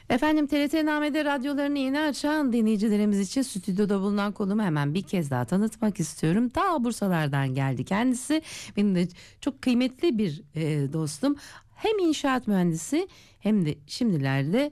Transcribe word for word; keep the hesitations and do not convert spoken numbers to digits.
Efendim T R T Name'de radyolarını yeni açan dinleyicilerimiz için stüdyoda bulunan konumu hemen bir kez daha tanıtmak istiyorum. Ta Bursalardan geldi kendisi. Benim de çok kıymetli bir e, dostum. Hem inşaat mühendisi hem de şimdilerde